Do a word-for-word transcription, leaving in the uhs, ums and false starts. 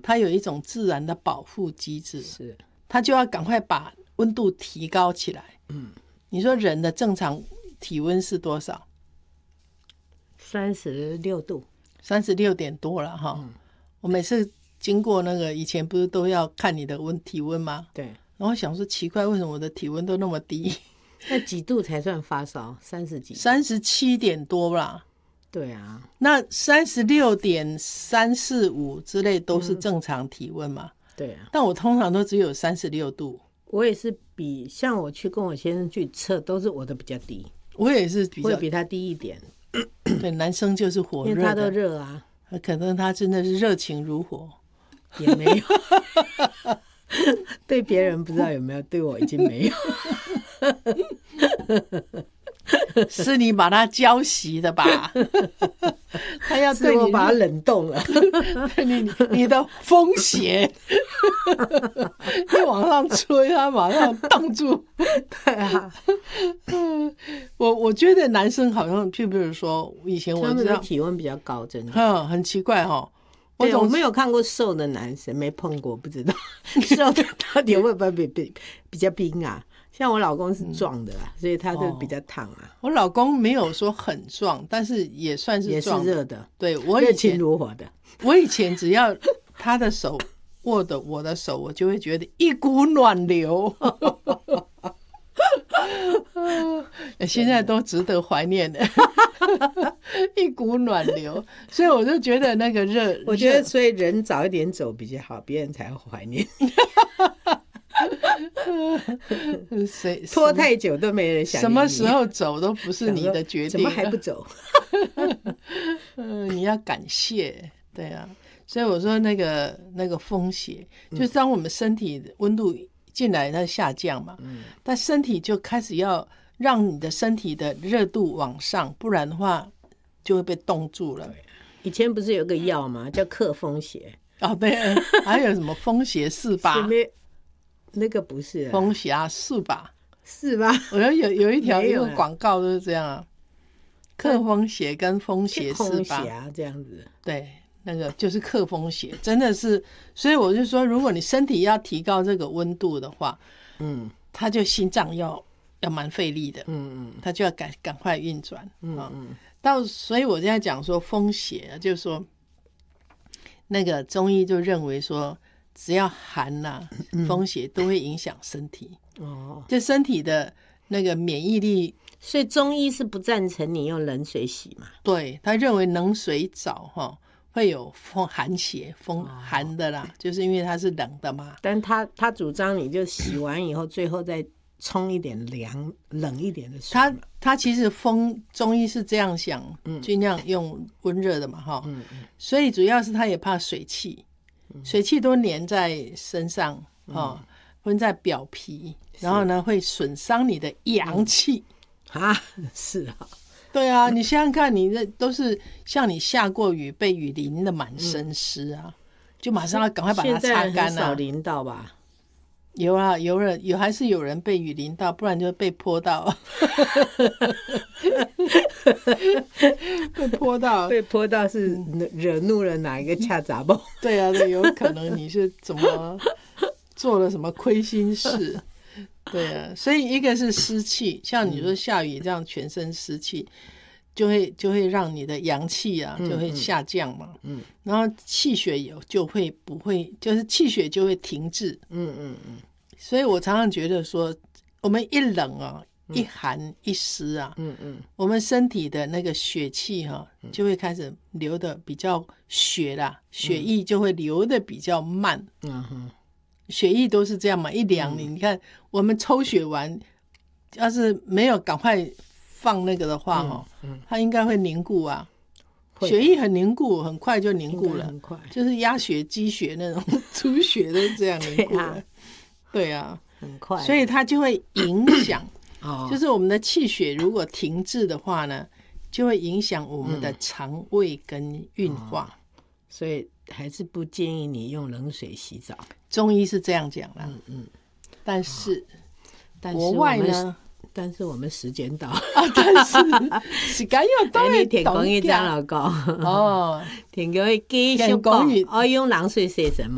它有一种自然的保护机制， 是它就要赶快把温度提高起来。嗯，你说人的正常体温是多少？ 三十六度， 三十六点多了哈。嗯，我每次经过那个以前不是都要看你的温体温吗？ 对。 然后想说奇怪，为什么我的体温都那么低？ 那几度才算发烧？三十几？ 三十七点多啦。 对啊， 那三十六点三四五之类都是正常体温嘛？ 嗯，对啊。 但我通常都只有三十六度。 我也是比像我去跟我先生去测，都是我的比较低。 我也是比较， 会比他低一点。 对，男生就是火热的， 因为他都热啊。 可能他真的是热情如火， 也没有。对别人不知道有没有，对我已经没有。 是你把他浇熄的吧？他要对你， 是我把他冷冻了。 你你的风邪一往上吹，他马上冻住。 对啊。 我我觉得男生好像，就比如说以前我知道他们的体温比较高，真的。 嗯，很奇怪哈。 我总没有看过瘦的男生，没碰过，不知道瘦的到底会不会比比比较冰啊？像我老公是壮的啦，嗯，所以他就比较烫啊。 哦，我老公没有说很壮，但是也算是壮的， 也是热的。 对，我热情如火的。我以前只要他的手握的我的手，我就会觉得一股暖流。现在都值得怀念的。一股暖流，所以我就觉得那个热， 我觉得所以人早一点走比较好，别人才会怀念。拖太久都没人想你， 什么时候走都不是你的决定， 怎么还不走？ 嗯，你要感谢，对啊。所以我说那个那个风邪，就是当我们身体温度进来它下降嘛，嗯，但身体就开始要让你的身体的热度往上，不然的话就会被冻住了。 以前不是有个药吗？叫克风邪。 哦，对，还有什么风邪四八？ 那个不是、啊、 风邪四八， 是吧？ 我觉得有有一条一个广告都是这样啊，克风邪跟风邪四八啊，这样子。 对，那个就是克风邪，真的是。所以我就说，如果你身体要提高这个温度的话，嗯，它就心脏要要蛮费力的，嗯嗯，它就要赶赶快运转，嗯嗯。到所以我现在讲说风邪，就是说那个中医就认为说，只要寒呐、啊，风邪都会影响身体，哦，就身体的那个免疫力。 所以中医是不赞成你用冷水洗嘛？ 对，他认为冷水澡哈会有风寒邪，风寒的啦，哦，就是因为它是冷的嘛。 但他他主张你就洗完以后，最后再冲一点凉冷一点的水。 他他其实风中医是这样想，嗯，尽量用温热的嘛，哈，嗯嗯。所以主要是他也怕水气，嗯，水气都粘在身上，哦，温，嗯，在表皮，然后呢会损伤你的阳气。嗯啊，是啊， 对啊，你想想看，你这都是像你下过雨被雨淋的满身湿啊，嗯，就马上要赶快把它擦干啊。 现在很少淋到吧？ 有啊，有人有还是有人被雨淋到，不然就被泼到。被泼到， 被泼到是惹怒了哪一个恰杂包？ 对啊，对，有可能你是怎么做了什么亏心事。对啊，所以一个是湿气，像你说下雨这样全身湿气，就会就会让你的阳气啊就会下降嘛，嗯，然后气血有就会不会，就是气血就会停滞，嗯嗯嗯。所以我常常觉得说，我们一冷啊，一寒一湿啊，嗯嗯，我们身体的那个血气哈，啊，就会开始流的比较血啦，血液就会流的比较慢，嗯哼。血液都是这样嘛，一凉你，嗯，你看我们抽血完，要是没有赶快放那个的话，哦嗯嗯，它应该会凝固啊。血液很凝固，很快就凝固了，很快，就是鸭血、鸡血那种出血都是这样凝固了。对啊，对啊，很快，所以它就会影响，就是我们的气血如果停滞的话呢，就会影响我们的肠胃跟运化， 嗯，所以还是不建议你用冷水洗澡。 中医是这样讲啦，嗯嗯，但是，但是国外呢， 但是我们时间到啊， 但是时间又到， 你田公益长老讲哦，田公益继续讲，我用冷水洗什么？